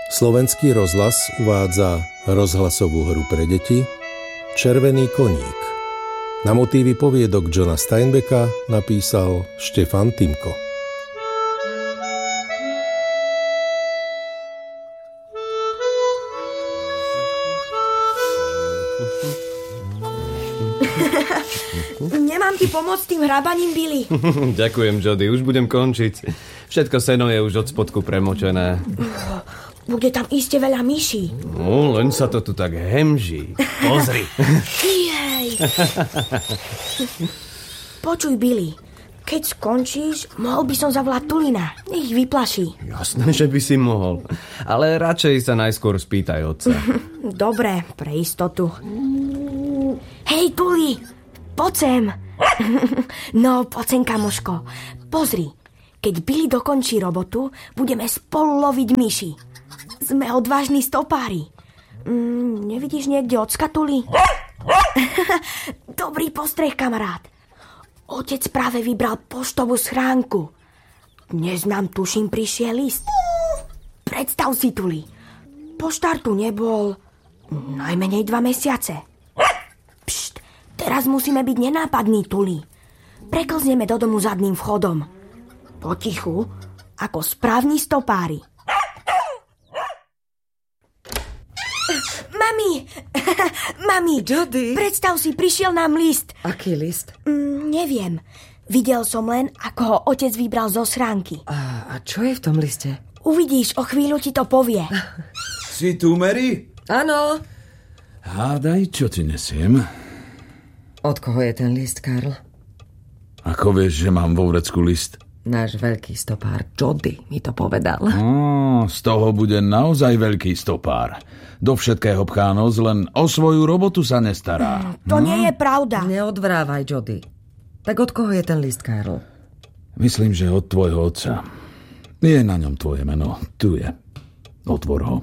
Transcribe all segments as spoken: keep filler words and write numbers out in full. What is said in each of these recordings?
Slovenský rozhlas uvádza rozhlasovú hru pre deti Červený koník. Na motívy poviedok Johna Steinbecka napísal Štefan Timko. Nemám ti pomôcť tým hrabaním, Billy. Ďakujem, Jody, už budem končiť. Všetko seno je už od spodku premočené. Bude tam iste veľa myší. No, len sa to tu tak hemží. Pozri. Jej. Počuj, Billy, keď skončíš, mohol by som zavolať Tulina. Nech vyplaší. Jasné, že by si mohol. Ale radšej sa najskôr spýtaj otca. Dobre, pre istotu. Hej, Tuli, poď sem. No, poď sem, kamoško. Pozri, keď Billy dokončí robotu, budeme spolu loviť myši. Sme odvážni stopári. Mm, nevidíš niekde ocka, Tuli? Dobrý postreh, kamarát. Otec práve vybral poštovú schránku. Dnes nám, tuším, prišiel list. Predstav si, Tuli. Poštár tu nebol najmenej dva mesiace. Pšt, teraz musíme byť nenápadní, Tuli. Preklzneme do domu zadným vchodom. Potichu, ako správni stopári. Mami! Mami! Jody? Predstav si, prišiel nám list. Aký list? Mm, neviem. Videl som len, ako ho otec vybral zo schránky. A, a čo je v tom liste? Uvidíš, o chvíľu ti to povie. Si tu, Mary? Áno. Hádaj, čo ti nesiem? Od koho je ten list, Karl? Ako vieš, že mám vo vrecku list? Náš veľký stopár Jody mi to povedal. Ó, z toho bude naozaj veľký stopár. Do všetkého pchá nos, len o svoju robotu sa nestará. Mm, to hm? nie je pravda. Neodvrávaj, Jody. Tak od koho je ten list, Karl? Myslím, že od tvojho otca. Je na ňom tvoje meno. Tu je. Otvor ho.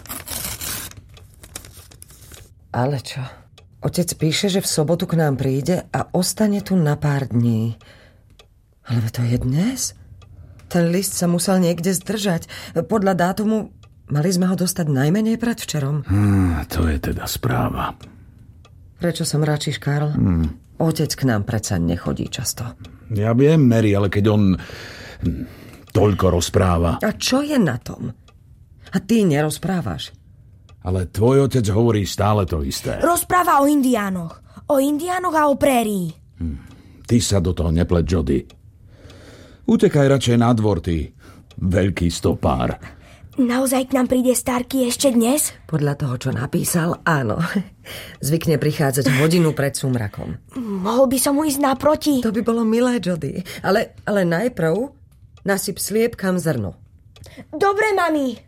Ale čo? Otec píše, že v sobotu k nám príde a ostane tu na pár dní. Ale to je dnes? Ten list sa musel niekde zdržať. Podľa dátumu mali sme ho dostať najmenej predvčerom. Hmm, to je teda správa. Prečo sa mráčiš, Karl? Hmm. Otec k nám predsa nechodí často. Ja viem, Mary, ale keď on toľko rozpráva. A čo je na tom? A ty nerozprávaš. Ale tvoj otec hovorí stále to isté. Rozpráva o indiánoch. O indiánoch a o prérii. Hmm. Ty sa do toho nepleť, Jody. Utekaj radšej na dvor, ty veľký stopár. Naozaj k nám príde Starky ešte dnes? Podľa toho, čo napísal, áno. Zvykne prichádzať hodinu pred súmrakom. Mohol by som mu ísť naproti. To by bolo milé, Jody. Ale, ale najprv nasyp sliepkam zrno. Dobre, mami.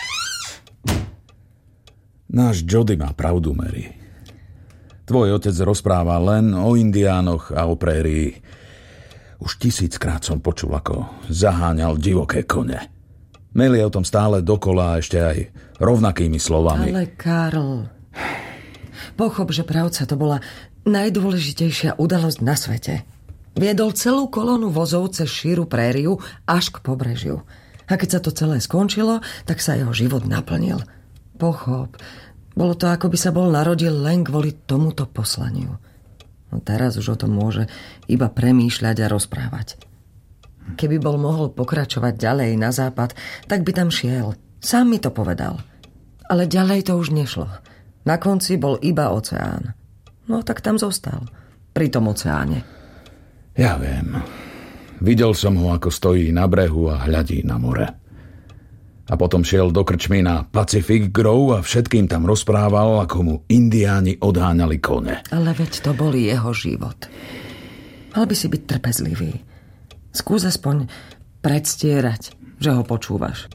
Náš Jody má pravdu, Mary. Tvoj otec rozpráva len o indiánoch a o prérii. Už tisíckrát som počul, ako zaháňal divoké kone. Melie o tom stále dokola, ešte aj rovnakými slovami. Ale Karl, pochop, že pravca to bola najdôležitejšia udalosť na svete. Viedol celú kolónu vozov cez šíru prériu až k pobrežiu. A keď sa to celé skončilo, tak sa jeho život naplnil. Pochop, bolo to, ako by sa bol narodil len kvôli tomuto poslaniu. No teraz už o tom môže iba premýšľať a rozprávať. Keby bol mohol pokračovať ďalej na západ, tak by tam šiel. Sám mi to povedal. Ale ďalej to už nešlo. Na konci bol iba oceán. No tak tam zostal. Pri tom oceáne. Ja viem. Videl som ho, ako stojí na brehu a hľadí na more. A potom šiel do krčmy na Pacific Grove a všetkým tam rozprával, ako mu indiáni odháňali kone. Ale veď to bol jeho život. Mal by si byť trpezlivý. Skús aspoň predstierať, že ho počúvaš.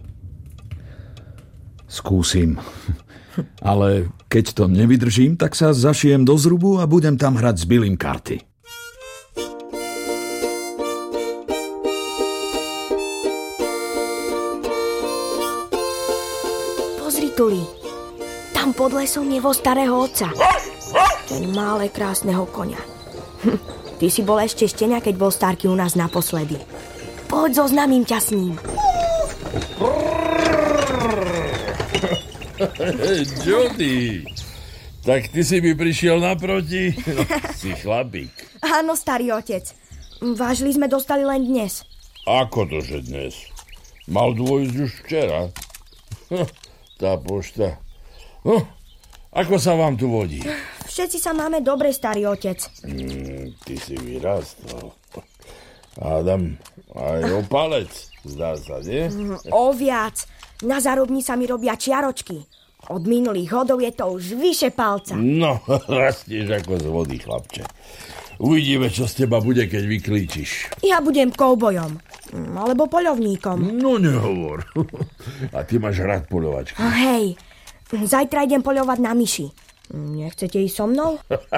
Skúsim. Ale keď to nevydržím, tak sa zašijem do zrubu a budem tam hrať s Billym karty. Tuli, tam pod lesom je voz starého otca. Ten má ale krásneho koňa. Hm, ty si bol ešte štenia, keď bol Starky u nás naposledy. Poď, zoznamím ťa s ním. Jody, tak ty si mi prišiel naproti? No, si chlapík. Áno, starý otec. Vážli sme dostali len dnes. Ako to, že dnes? Mal dôjsť už včera. Tá pošta. No, ako sa vám tu vodí? Všetci sa máme dobre, starý otec. Mm, ty si vyrastol. Adam, aj o palec, zdá sa, nie? Mm, o viac. Na zárobni sa mi robia čiaročky. Od minulých hodov je to už vyše palca. No, rastieš ako z vody, chlapče. Uvidíme, čo z teba bude, keď vyklíčiš. Ja budem koubojom. Alebo poľovníkom. No nehovor. A ty máš rád poľovačky. Oh, hej, zajtra idem poľovať na myši. Nechcete ísť so mnou?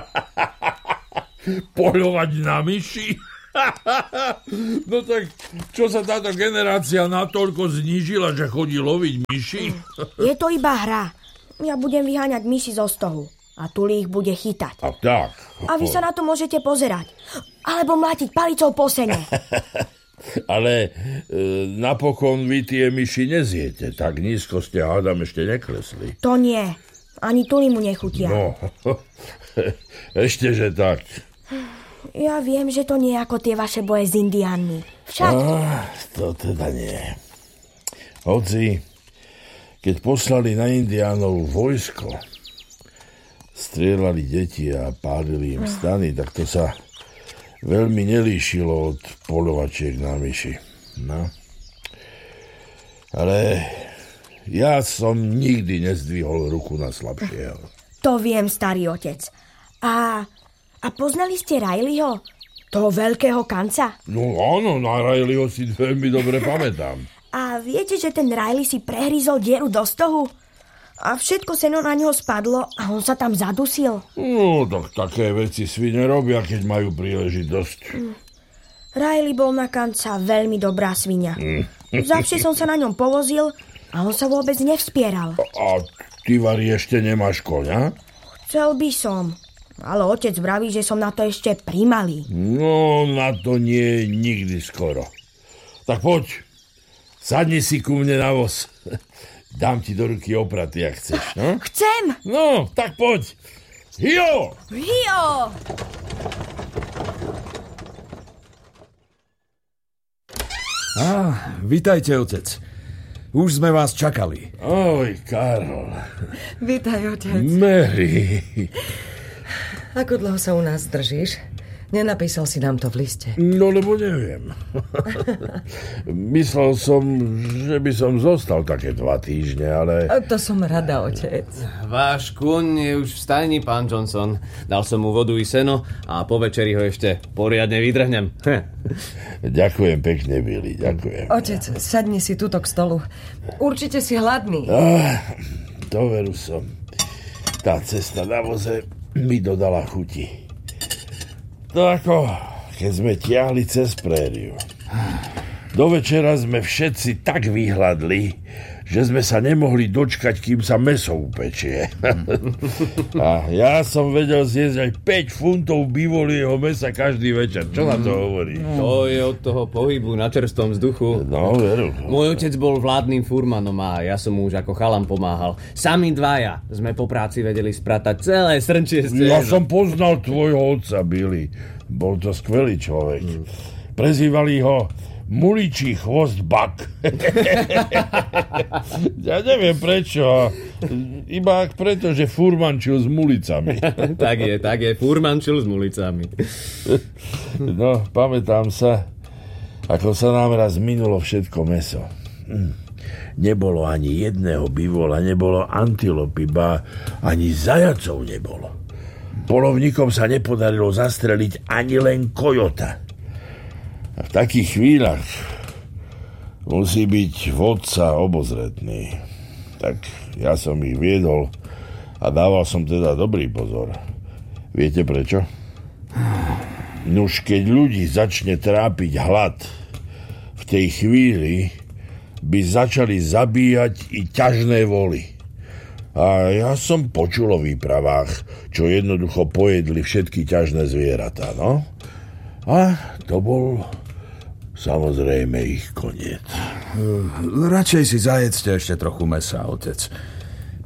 Poľovať na myši? No tak, čo sa táto generácia natoľko znížila, že chodí loviť myši? Je to iba hra. Ja budem vyháňať myši zo stohu. A Tuli ich bude chytať. A tak. A vy sa na to môžete pozerať. Alebo mlátiť palicou po sene. Ale e, napokon vy tie myši nezjete. Tak nízko ste, hádam, ešte neklesli. To nie. Ani Tuli mu nechutia. No, ešte, že tak. Ja viem, že to nie je ako tie vaše boje s indiánmi. Však... Ah, to teda nie. Hoci, keď poslali na indiánov vojsko, strieľali deti a pálili im stany, tak to sa veľmi nelíšilo od poľovačiek na myši. No. Ale ja som nikdy nezdvihol ruku na slabšieho. To viem, starý otec. A, a poznali ste Rileyho? Toho veľkého kanca? No áno, na Rileyho si veľmi dobre pamätám. A viete, že ten Riley si prehryzol dieru do stohu? A všetko seno na neho spadlo a on sa tam zadusil. No, tak také veci svine robia, keď majú príležitosť. Mm. Riley bol na kanca veľmi dobrá sviňa. Mm. Zavšie som sa na ňom povozil a on sa vôbec nevspieral. A, a ty, Vari, ešte nemáš koňa? Chcel by som, ale otec vraví, že som na to ešte primalý. No, na to nie je nikdy skoro. Tak poď, sadni si ku mne na voz. Dám ti do ruky opraty, ak chceš, no? Chcem! No, tak poď! Hio! Hio! Á, vitajte, otec. Už sme vás čakali. Oj, Karol. Vítaj, otec. Mary. Ako dlho sa u nás držíš? Nenapísal si nám to v liste. No, lebo neviem. Myslel som, že by som zostal také dva týždne, ale... A to som rada, otec. Váš kôň je už v stajni, pán Johnson. Dal som mu vodu i seno a po večeri ho ešte poriadne vydrhnem. Ďakujem pekne, Billy, ďakujem. Otec, sadni si tuto k stolu. Určite si hladný. Ah, to veru som. Tá cesta na voze mi dodala chuti. To ako, keď sme tiahli cez prériu. Do večera sme všetci tak vyhladli, že sme sa nemohli dočkať, kým sa mäso upečie. A ja som vedel zjesť aj päť funtov bivolieho mäsa každý večer. Čo na to hovorí? To je od toho pohybu na čerstvom vzduchu. No, veru. Môj otec bol vládnym furmanom a ja som mu už ako chalan pomáhal. Sami dvaja sme po práci vedeli spratať celé srnčie steno. Ja som poznal tvojho otca, Billy. Bol to skvelý človek. Mm. Prezývali ho Muličí chvost Buck. Ja neviem prečo. Iba preto, že furmančil s mulicami. Tak je, tak je. Furmančil s mulicami. No, pamätám sa, ako sa nám raz minulo všetko mäso. Nebolo ani jedného bivola, nebolo antilopy, ba ani zajacov nebolo. Polovníkom sa nepodarilo zastreliť ani len kojota. A v takých chvíľach musí byť vodca obozretný. Tak ja som ich viedol a dával som teda dobrý pozor. Viete prečo? Nuž keď ľudí začne trápiť hlad, v tej chvíli by začali zabíjať i ťažné voly. A ja som počul o výpravách, čo jednoducho pojedli všetky ťažné zvieratá, no? A to bol samozrejme ich koniec. Radšej si zajedzte ešte trochu mäsa, otec.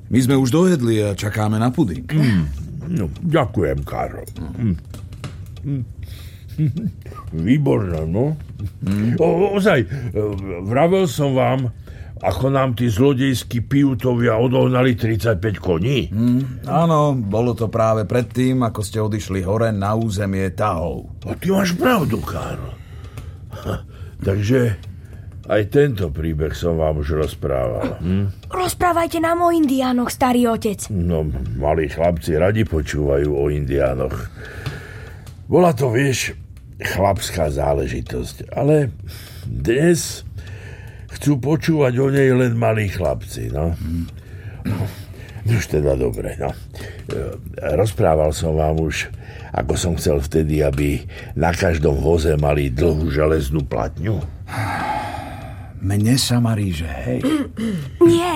My sme už dojedli a čakáme na puding. Mm, no, ďakujem, Karol. Mm. Mm. Výborné, no. Mm. O, ozaj, vravel som vám, ako nám tí zlodejskí pijutovia odohnali tridsaťpäť koní. Mm. Áno, bolo to práve predtým, ako ste odišli hore na územie Tahov. A ty máš pravdu, Karol. Ha, takže aj tento príbeh som vám už rozprával. Hm? Rozprávajte nám o indiánoch, starý otec. No, malí chlapci radi počúvajú o indiánoch. Bola to, vieš, chlapská záležitosť, ale dnes chcú počúvať o nej len malí chlapci, no. no. Už teda dobre, no. Rozprával som vám už, ako som chcel vtedy, aby na každom voze mali dlhú železnú platňu. Mne sa marí, že hej. Nie,